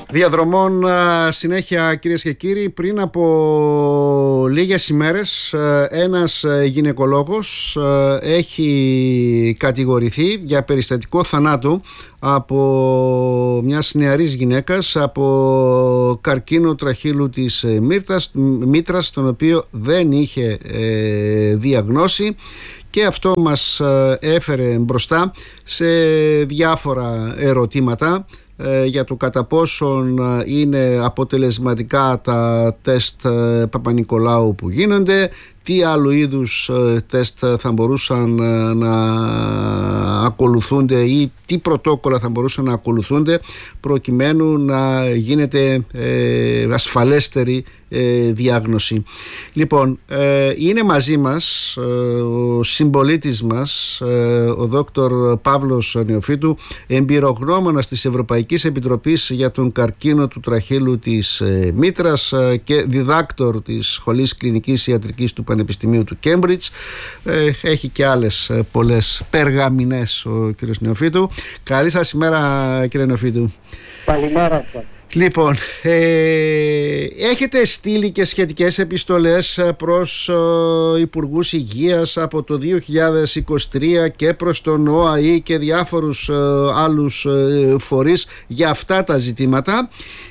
Διαδρομών συνέχεια, κυρίες και κύριοι. Πριν από λίγες ημέρες ένας γυναικολόγος έχει κατηγορηθεί για περιστατικό θανάτου από μιας νεαρής γυναίκας από καρκίνο τραχύλου της μήτρας, τον οποίο δεν είχε διαγνώσει, και αυτό μας έφερε μπροστά σε διάφορα ερωτήματα για το κατά πόσον είναι αποτελεσματικά τα τεστ Παπα-Νικολάου που γίνονται, τι άλλου είδους τεστ θα μπορούσαν να ακολουθούνται ή τι πρωτόκολλα θα μπορούσαν να ακολουθούνται προκειμένου να γίνεται ασφαλέστερη διάγνωση. Λοιπόν, είναι μαζί μας ο συμπολίτης μας, ο δόκτωρ Παύλος Νεοφύτου, εμπειρογνώμονας της Ευρωπαϊκής Επιτροπής για τον καρκίνο του τραχύλου της μήτρας και διδάκτορ της Σχολής Κλινικής Ιατρικής του Πανεπιστημίου του Κέμπριτζ. Έχει και άλλες πολλές περγαμηνές ο κύριος Νεοφύτου. Καλή σας ημέρα, κύριε Νεοφύτου. Καλημέρα σας. Λοιπόν, έχετε στείλει και σχετικές επιστολές προς υπουργούς υγείας από το 2023 και προς τον ΟΑΗ και διάφορους άλλους φορείς για αυτά τα ζητήματα.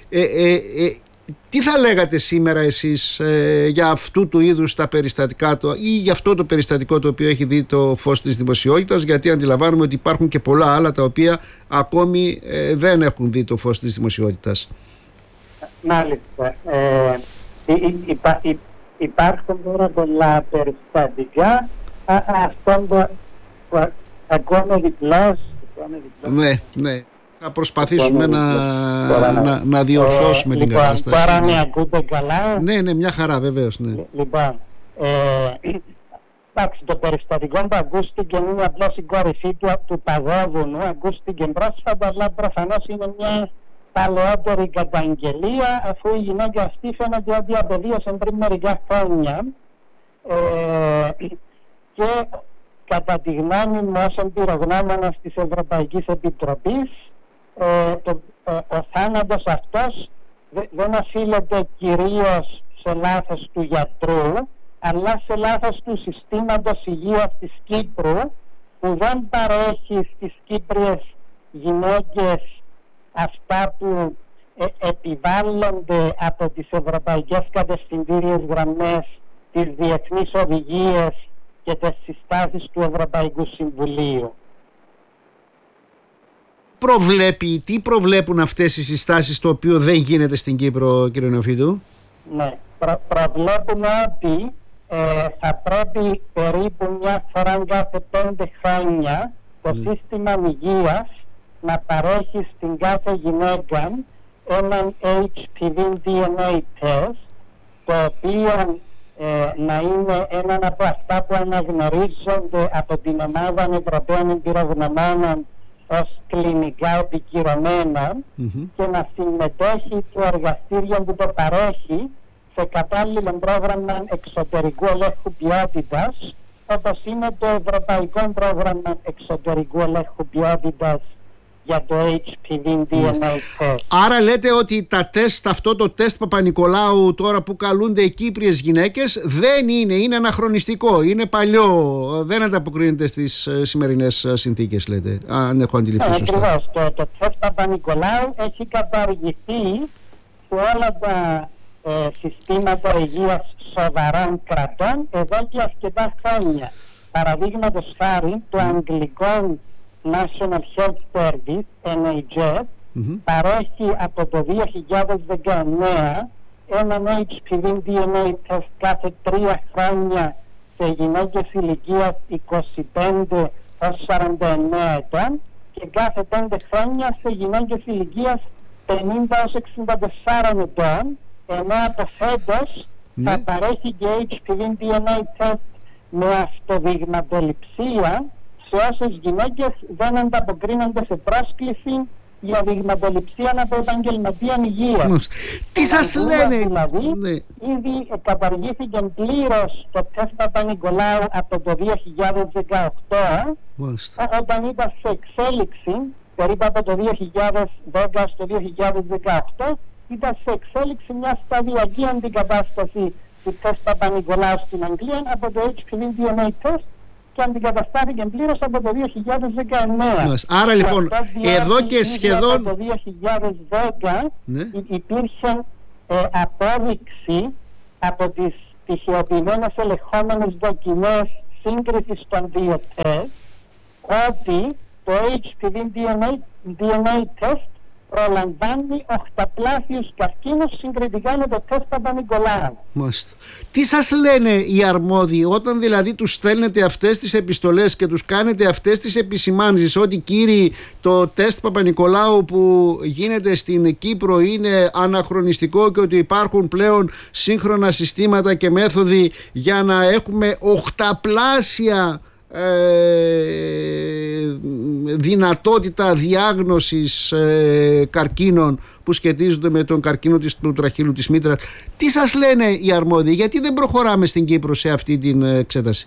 Τι θα λέγατε σήμερα εσείς για αυτού του είδους τα περιστατικά ή για αυτό το περιστατικό το οποίο έχει δει το φως της δημοσιότητας, γιατί αντιλαμβάνουμε ότι υπάρχουν και πολλά άλλα τα οποία ακόμη δεν έχουν δει το φως της δημοσιότητας. Μάλιστα. Υπάρχουν τώρα πολλά περιστατικά. Αυτό ακόμη διπλώς. Ναι. Θα προσπαθήσουμε να διορθώσουμε την κατάσταση. Τώρα με ακούτε καλά? Ναι, μια χαρά, βεβαίως. Ναι. Λοιπόν, εντάξει, το περιστατικό που ακούστηκε είναι απλώς η κορυφή του παγόβουνου. Ακούστηκε πρόσφατα, αλλά προφανώς είναι μια παλαιότερη καταγγελία, αφού η γυναίκα αυτή φαίνεται ότι απεδίωσε πριν μερικά χρόνια. Και κατά τη γνώμη μου ως εμπειρογνώμονας της Ευρωπαϊκής Επιτροπής, ο θάνατος αυτός δεν οφείλεται κυρίως σε λάθος του γιατρού, αλλά σε λάθος του συστήματος υγείας της Κύπρου, που δεν παρέχει στις Κύπριες γυναίκες αυτά που επιβάλλονται από τις ευρωπαϊκές κατευθυντήριες γραμμές, τις διεθνείς οδηγίες και τις συστάσεις του Ευρωπαϊκού Συμβουλίου. Τι προβλέπουν αυτές οι συστάσεις, το οποίο δεν γίνεται στην Κύπρο, κύριε Νεοφύτου? Ναι, προβλέπουν ότι θα πρέπει περίπου μια φορά κάθε 5 χρόνια το σύστημα υγείας να παρέχει στην κάθε γυναίκα έναν HPV-DNA test, το οποίο να είναι έναν από αυτά που αναγνωρίζονται από την ομάδα Ευρωπαίων Εμπειρογνωμόνων ως κλινικά επικυρωμένα, και να συμμετέχει το εργαστήριο που το παρέχει σε κατάλληλο πρόγραμμα εξωτερικού ελέγχου ποιότητας, όπως είναι το Ευρωπαϊκό Πρόγραμμα Εξωτερικού Ελέγχου Ποιότητας για το HPV-DNA test. Άρα λέτε ότι αυτό το τεστ Παπα-Νικολάου τώρα που καλούνται οι Κύπριες γυναίκες δεν είναι αναχρονιστικό, είναι παλιό, δεν ανταποκρίνεται στις σημερινές συνθήκες, λέτε, αν έχω αντιληφθεί σωστά? Ακριβώς, το τεστ Παπα-Νικολάου έχει καταργηθεί σε όλα τα συστήματα υγείας σοβαρών κρατών εδώ και αρκετά χρόνια. Παραδείγματος χάρη, το αγγλικό National Health Service, NHS, παρέχει από το 2019 έναν HPV-DNA test κάθε 3 χρόνια σε γυναίκες ηλικίας 25 ως 49 ετών και κάθε 5 χρόνια σε γυναίκες ηλικίας 50 ως 64 ετών, ενώ από φέτος θα παρέχει και HPV-DNA test με αυτοδειγματοληψία σε όσες γυναίκες δεν ανταποκρίνονται σε πρόσκληση για δειγματοληψία από επαγγελματία υγείας. Τι σας λένε? Δηλαδή, ήδη καταργήθηκε πλήρως το τεστ Παπα-Νικολάου από το 2018, όταν ήταν σε εξέλιξη περίπου από το 2010 στο 2018 ήταν σε εξέλιξη μια σταδιακή αντικατάσταση του τεστ Παπα-Νικολάου στην Αγγλία από το HPV-DNA τεστ και αντικαταστάθηκε πλήρως από το 2019. Άρα λοιπόν, εδώ και σχεδόν... Από το 2010 υπήρχε απόδειξη από τις τυχεοποιημένες ελεγχόμενες δοκιμές σύγκρισης των δύο τεστ ότι το HPV-DNA τεστ προλαμβάνει 8πλάσιους καρκίνους συγκριτικά με το τεστ Παπα-Νικολάου. Τι σας λένε οι αρμόδιοι όταν δηλαδή τους στέλνετε αυτές τις επιστολές και τους κάνετε αυτές τις επισημάνσεις ότι κύριοι το τεστ Παπα-Νικολάου που γίνεται στην Κύπρο είναι αναχρονιστικό και ότι υπάρχουν πλέον σύγχρονα συστήματα και μέθοδοι για να έχουμε 8πλάσια δυνατότητα διάγνωσης καρκίνων που σχετίζονται με τον καρκίνο του τραχύλου της μήτρας? Τι σας λένε οι αρμόδιοι, γιατί δεν προχωράμε στην Κύπρο σε αυτή την εξέταση?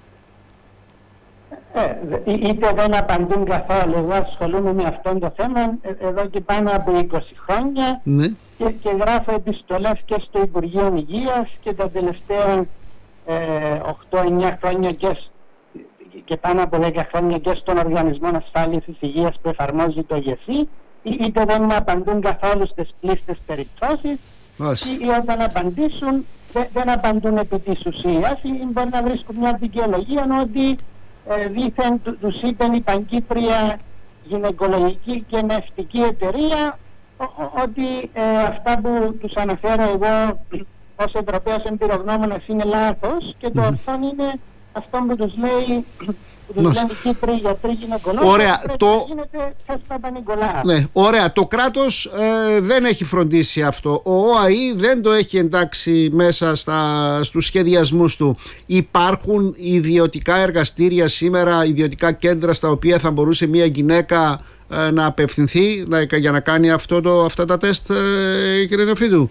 Είτε δεν απαντούν καθόλου. Εγώ ασχολούμαι με αυτό το θέμα εδώ και πάνω από 20 χρόνια και γράφω επιστολές και στο Υπουργείο Υγείας και τα τελευταία 8-9 χρόνια και πάνω από 10 χρόνια και στον Οργανισμό Ασφάλειας της Υγείας που εφαρμόζει το ΓΕΣΥ, είτε δεν απαντούν καθόλου στις πλήστες περιπτώσεις ή όταν απαντήσουν δεν απαντούν επί της ουσίας ή μπορεί να βρίσκουν μια δικαιολογία ότι δήθεν τους είπε η Παγκύπρια Γυναικολογική και Νευτική Εταιρεία ότι αυτά που τους αναφέρω εγώ ως Ευρωπαίος Εμπειρογνώμονας είναι λάθος και το ορθόν είναι αυτό που τους λέει λένε Κύπροι γιατροί γυναικολόγοι. Ωραία, γίνεται τεστ Παπα-Νικολάου. Ναι, ωραία, το κράτος δεν έχει φροντίσει αυτό. Ο ΟΑΗ δεν το έχει εντάξει μέσα στους σχεδιασμούς του. Υπάρχουν ιδιωτικά εργαστήρια σήμερα, ιδιωτικά κέντρα στα οποία θα μπορούσε μια γυναίκα να απευθυνθεί για να κάνει αυτά τα τεστ, κύριε Νεοφίτου?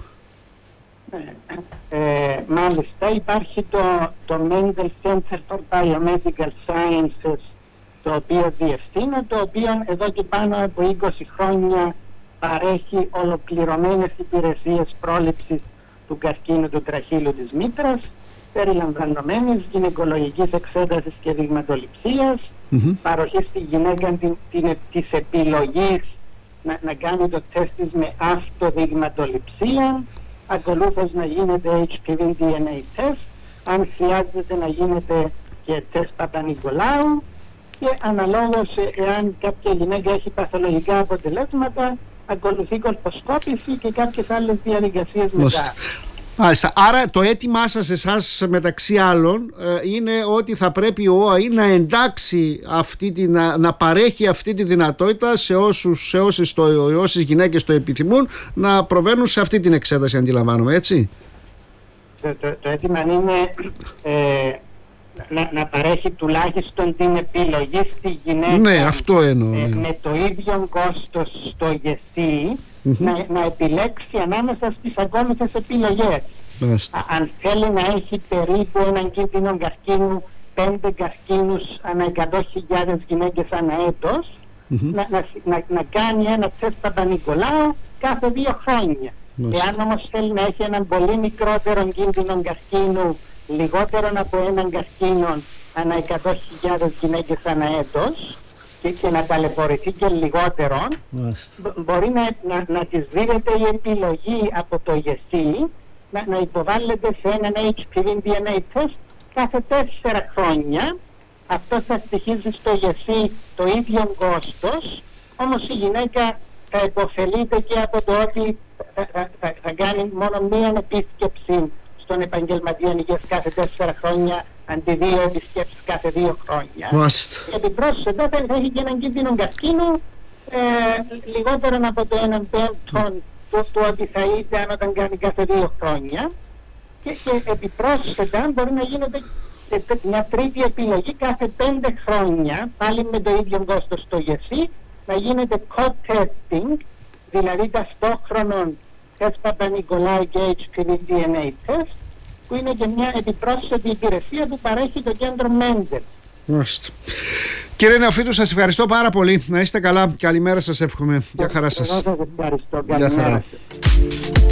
Μάλιστα υπάρχει το Mendel Center for Biomedical Sciences, το οποίο διευθύνω, το οποίο εδώ και πάνω από 20 χρόνια παρέχει ολοκληρωμένες υπηρεσίες πρόληψης του καρκίνου του τραχύλου της μήτρας, περιλαμβανομένης γυναικολογικής εξέτασης και δειγματοληψίας, παροχή στη γυναίκα της επιλογής να κάνει το τεστ της με αυτοδειγματοληψία, ακολούθως να γίνεται HPV-DNA τεστ, αν χρειάζεται να γίνεται και τεστ Παπα-Νικολάου και αναλόγως εάν κάποια γυναίκα έχει παθολογικά αποτελέσματα ακολουθεί κολποσκόπηση και κάποιες άλλες διαδικασίες μετά. Άρα το αίτημά σας εσάς μεταξύ άλλων είναι ότι θα πρέπει ο ΟΑΗ να εντάξει να παρέχει αυτή τη δυνατότητα σε όσες γυναίκες το επιθυμούν να προβαίνουν σε αυτή την εξέταση, αντιλαμβάνομαι, έτσι? Το αίτημα είναι να παρέχει τουλάχιστον την επιλογή στη γυναίκα. Ναι, αυτό εννοώ. Με το ίδιο κόστος στο ΓΕΣΥ να επιλέξει ανάμεσα στις ακόμητες επιλογές. Αν θέλει να έχει περίπου έναν κίνδυνο καρκίνου 5 καρκίνους ανά 100.000 γυναίκες ανά έτος, να κάνει ένα τεστ Παπα-Νικολάου κάθε 2 χρόνια. Εάν όμως θέλει να έχει έναν πολύ μικρότερο κίνδυνο καρκίνου, λιγότερο από έναν καρκίνο ανά 100.000 γυναίκες ανά έτος και να ταλαιπωρηθεί και λιγότερο, μπορεί να της δίνεται η επιλογή από το ΓΕΣΥ να υποβάλλεται σε έναν HPV-DNA τεστ κάθε 4 χρόνια. Αυτό θα στοιχίζει στο ΓΕΣΥ το ίδιο κόστος, όμως η γυναίκα θα υποφελείται και από το ότι θα κάνει μόνο μία επίσκεψη στον επαγγελματία υγείας κάθε 4 χρόνια αντί 2 επισκέψεις κάθε 2 χρόνια. Επιπρόσθετα θα έχει και έναν κίνδυνο καρκίνου λιγότερο από το 1/5 του ότι θα ήταν όταν κάνει κάθε 2 χρόνια και επιπρόσθετα μπορεί να γίνεται μια τρίτη επιλογή κάθε 5 χρόνια, πάλι με το ίδιο κόστος στο ΓΕΣΥ, να γίνεται co-testing, δηλαδή ταυτόχρονο τεστ Παπα-Νικολάου και HPV-DNA τεστ, που είναι και μια επιπρόσθετη υπηρεσία που παρέχει το κέντρο Mendel. Μάλιστα. Κύριε Νεοφύτου, σας ευχαριστώ πάρα πολύ. Να είστε καλά. Καλημέρα σας εύχομαι. Γεια χαρά σας. Εγώ σας ευχαριστώ. Γεια χαρά. Καλημέρα σας.